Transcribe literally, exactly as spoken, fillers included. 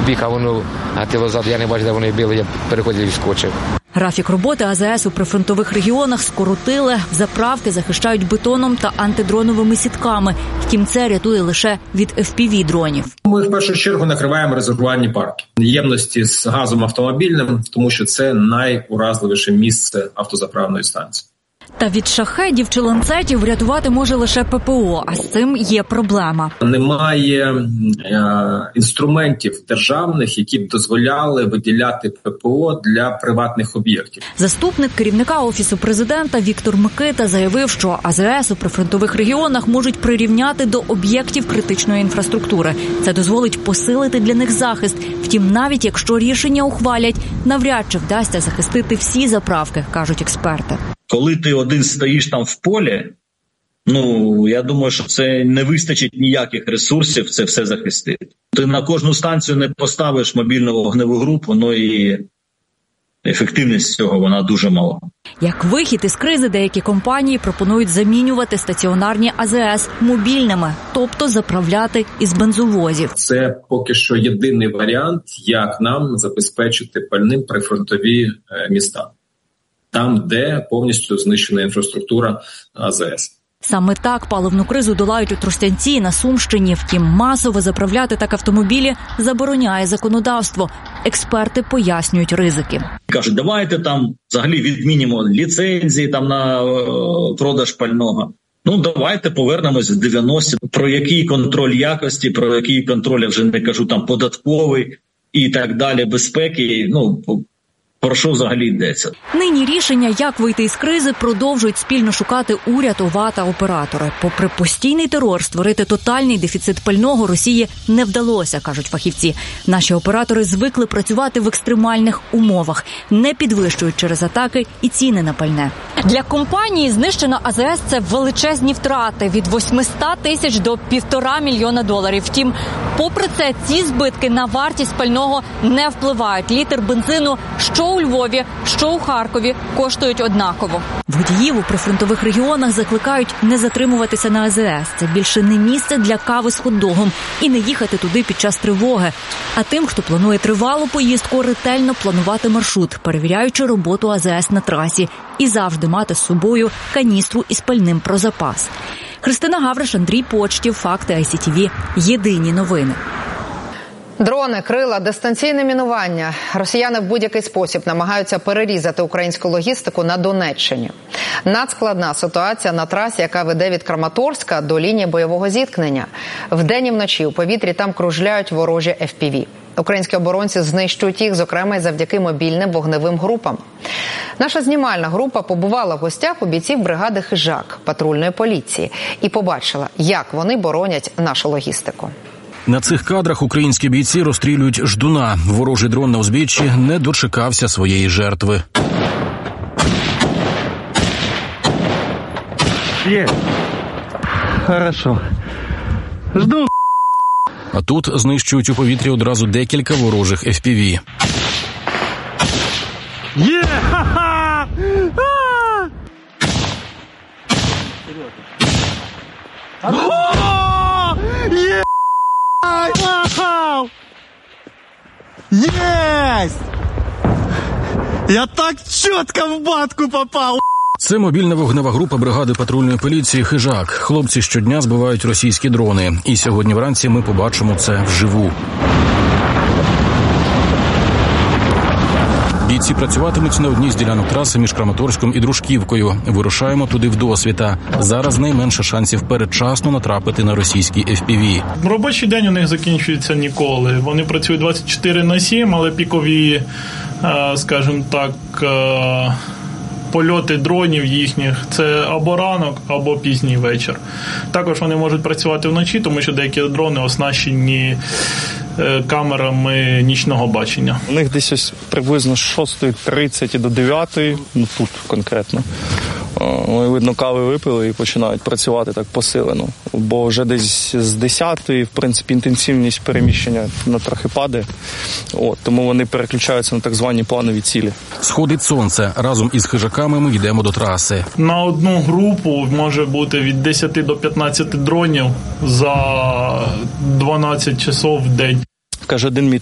бік, а воно, а ти лозад, я не бачу, де вони били, я переходив і вскочив. Графік роботи А З С у прифронтових регіонах скоротили, заправки захищають бетоном та антидроновими сітками. Втім, це рятує лише від еф пі ві-дронів. Ми в першу чергу накриваємо резервуарні парки, ємності з газом автомобільним, тому що це найуразливіше місце автозаправної станції. Та від шахедів чи ланцетів врятувати може лише Пе Пе О, а з цим є проблема. Немає е, інструментів державних, які б дозволяли виділяти Пе Пе О для приватних об'єктів. Заступник керівника Офісу президента Віктор Микита заявив, що А З С у прифронтових регіонах можуть прирівняти до об'єктів критичної інфраструктури. Це дозволить посилити для них захист. Втім, навіть якщо рішення ухвалять, навряд чи вдасться захистити всі заправки, кажуть експерти. Коли ти один стоїш там в полі, ну, я думаю, що це не вистачить ніяких ресурсів це все захистити. Ти на кожну станцію не поставиш мобільну вогневу групу, ну і ефективність цього, вона дуже мала. Як вихід із кризи, деякі компанії пропонують замінювати стаціонарні А З С мобільними, тобто заправляти із бензовозів. Це поки що єдиний варіант, як нам забезпечити пальним прифронтові міста. Там, де повністю знищена інфраструктура А З С. Саме так паливну кризу долають у Тростянці, на Сумщині. Втім, масово заправляти так автомобілі забороняє законодавство. Експерти пояснюють ризики. Кажуть, давайте там взагалі відмінимо ліцензії там на е, продаж пального. Ну, давайте повернемось в дев'яності. Про який контроль якості, про який контроль, я вже не кажу, там податковий і так далі, безпеки, ну, про що взагалі йдеться? Нині рішення, як вийти із кризи, продовжують спільно шукати уряд, ОВА та оператори. Попри постійний терор, створити тотальний дефіцит пального Росії не вдалося, кажуть фахівці. Наші оператори звикли працювати в екстремальних умовах, не підвищують через атаки і ціни на пальне. Для компанії знищено А З С – це величезні втрати – від восьмисот тисяч до півтора мільйона доларів. Втім, попри це, ці збитки на вартість пального не впливають. Літр бензину що у Львові, що у Харкові коштують однаково. Водіїв у прифронтових регіонах закликають не затримуватися на А З С. Це більше не місце для кави з хот-догом і не їхати туди під час тривоги. А тим, хто планує тривалу поїздку, ретельно планувати маршрут, перевіряючи роботу А З С на трасі і завжди мати з собою каністру із пальним про запас. Христина Гавриш, Андрій Почтів, Факти Ай Сі Ті Ві. Єдині новини. Дрони, крила, дистанційне мінування. Росіяни в будь-який спосіб намагаються перерізати українську логістику на Донеччині. Надскладна ситуація на трасі, яка веде від Краматорська до лінії бойового зіткнення. Вдень і вночі у повітрі там кружляють ворожі еф пі ві. Українські оборонці знищують їх, зокрема, і завдяки мобільним вогневим групам. Наша знімальна група побувала в гостях у бійців бригади «Хижак» патрульної поліції і побачила, як вони боронять нашу логістику. На цих кадрах українські бійці розстрілюють ждуна. Ворожий дрон на узбіччі не дочекався своєї жертви. Є. Хорошо. Жду. А тут знищують у повітрі одразу декілька ворожих еф пі ві. Є! Ха-ха! О! Є! Єсть! Я так чітко в батку попав! Це мобільна вогнева група бригади патрульної поліції «Хижак». Хлопці щодня збивають російські дрони. І сьогодні вранці ми побачимо це вживу. Бійці працюватимуть на одній з ділянок траси між Краматорськом і Дружківкою. Вирушаємо туди вдосвіта. Зараз найменше шансів передчасно натрапити на російські еф пі ві. Робочий день у них закінчується ніколи. Вони працюють двадцять чотири на сім, але пікові, скажімо так, польоти дронів їхніх – це або ранок, або пізній вечір. Також вони можуть працювати вночі, тому що деякі дрони оснащені камерами нічного бачення. У них десь ось приблизно з шостої тридцять до дев'ятої, ну тут конкретно, вони, видно, кави випили і починають працювати так посилено. Бо вже десь з десятої, в принципі, інтенсивність переміщення на трохи падає. От, тому вони переключаються на так звані планові цілі. Сходить сонце. Разом із хижаками ми йдемо до траси. На одну групу може бути від десяти до п'ятнадцяти дронів за дванадцять часов в день. Каже один мій